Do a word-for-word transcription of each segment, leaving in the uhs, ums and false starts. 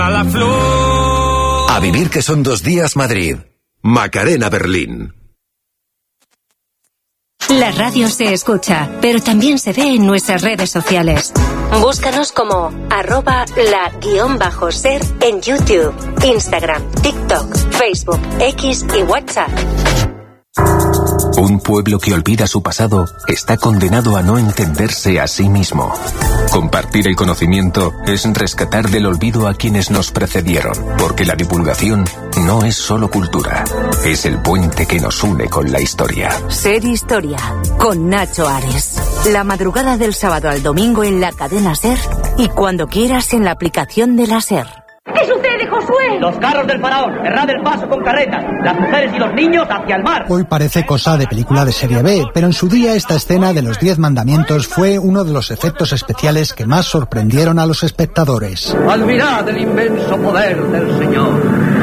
A vivir que son dos días Madrid. Macarena Berlín. La radio se escucha, pero también se ve en nuestras redes sociales. Búscanos como arroba la guión bajo ser en YouTube, Instagram, TikTok, Facebook, X y WhatsApp. Un pueblo que olvida su pasado está condenado a no entenderse a sí mismo. Compartir el conocimiento es rescatar del olvido a quienes nos precedieron, porque la divulgación no es solo cultura, es el puente que nos une con la historia. Ser Historia, con Nacho Ares. La madrugada del sábado al domingo en la cadena SER y cuando quieras en la aplicación de la SER. ¿Qué sucede, Josué? Los carros del faraón, cerrad el paso con carretas, las mujeres y los niños hacia el mar. Hoy parece cosa de película de serie B, pero en su día esta escena de los diez mandamientos fue uno de los efectos especiales que más sorprendieron a los espectadores. Admirad el inmenso poder del Señor.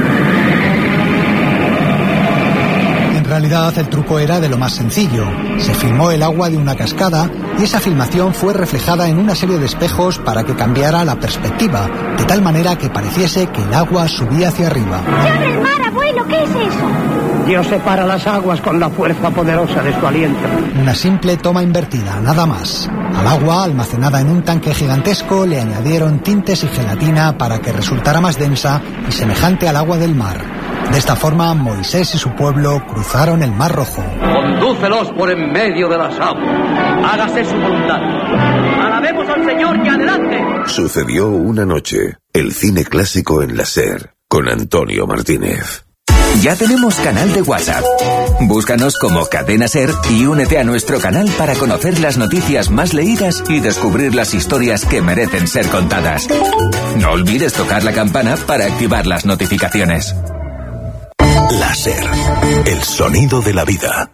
En realidad el truco era de lo más sencillo. Se filmó el agua de una cascada y esa filmación fue reflejada en una serie de espejos para que cambiara la perspectiva, de tal manera que pareciese que el agua subía hacia arriba. ¡Se abre el mar, abuelo! ¿Qué es eso? Dios separa las aguas con la fuerza poderosa de su aliento. Una simple toma invertida, nada más. Al agua, almacenada en un tanque gigantesco, le añadieron tintes y gelatina para que resultara más densa y semejante al agua del mar. De esta forma, Moisés y su pueblo cruzaron el Mar Rojo. Condúcelos por en medio de las aguas. Hágase su voluntad. Alabemos al Señor y adelante. Sucedió una noche. El cine clásico en la SER, con Antonio Martínez. Ya tenemos canal de WhatsApp. Búscanos como Cadena SER y únete a nuestro canal para conocer las noticias más leídas y descubrir las historias que merecen ser contadas. No olvides tocar la campana para activar las notificaciones. La SER, el sonido de la vida.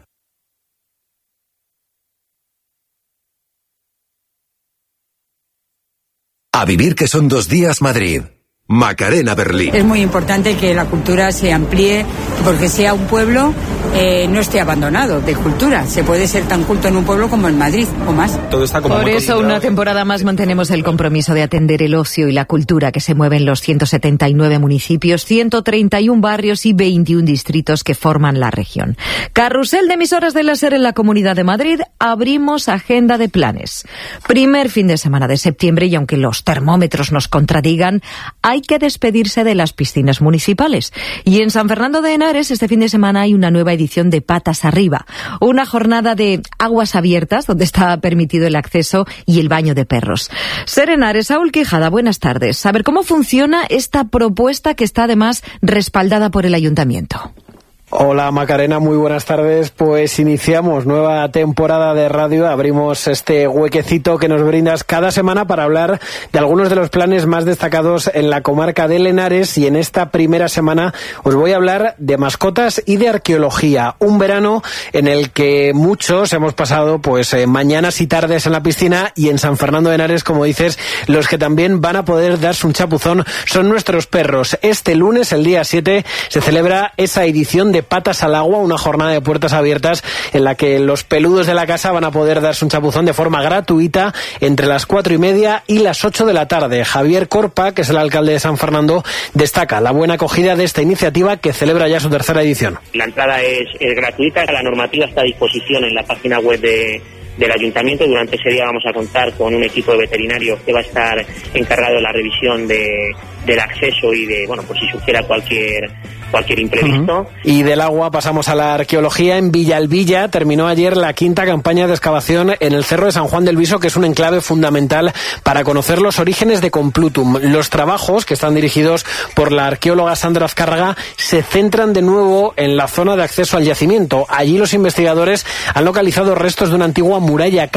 A vivir que son dos días Madrid. Macarena Berlín. Es muy importante que la cultura se amplíe, porque sea un pueblo eh, no esté abandonado de cultura. Se puede ser tan culto en un pueblo como en Madrid o más. Todo está como Por eso una temporada más mantenemos el compromiso de atender el ocio y la cultura que se mueve en los ciento setenta y nueve municipios, ciento treinta y uno barrios y veintiún distritos que forman la región. Carrusel de emisoras de la SER en la Comunidad de Madrid. Abrimos agenda de planes. Primer fin de semana de septiembre y aunque los termómetros nos contradigan, hay que despedirse de las piscinas municipales. Y en San Fernando de Henares este fin de semana hay una nueva edición de Patas Arriba, una jornada de aguas abiertas donde está permitido el acceso y el baño de perros. SER Henares, Saúl Quijada, buenas tardes. A ver, ¿cómo funciona esta propuesta que está además respaldada por el Ayuntamiento? Hola Macarena, muy buenas tardes. Pues iniciamos nueva temporada de radio, abrimos este huequecito que nos brindas cada semana para hablar de algunos de los planes más destacados en la comarca de Henares, y en esta primera semana os voy a hablar de mascotas y de arqueología, un verano en el que muchos hemos pasado pues eh, mañanas y tardes en la piscina, y en San Fernando de Henares, como dices, los que también van a poder darse un chapuzón son nuestros perros. Este lunes, el día siete, se celebra esa edición de Patas al Agua, una jornada de puertas abiertas en la que los peludos de la casa van a poder darse un chapuzón de forma gratuita entre las cuatro y media y las ocho de la tarde. Javier Corpa, que es el alcalde de San Fernando, destaca la buena acogida de esta iniciativa que celebra ya su tercera edición. La entrada es, es gratuita, la normativa está a disposición en la página web de del Ayuntamiento. Durante ese día vamos a contar con un equipo de veterinarios que va a estar encargado de la revisión de, del acceso y de, bueno, por si surgiera cualquier cualquier imprevisto. Uh-huh. Y del agua pasamos a la arqueología. En Villalbilla terminó ayer la quinta campaña de excavación en el Cerro de San Juan del Viso, que es un enclave fundamental para conocer los orígenes de Complutum. Los trabajos, que están dirigidos por la arqueóloga Sandra Azcárraga, se centran de nuevo en la zona de acceso al yacimiento. Allí los investigadores han localizado restos de una antigua muralla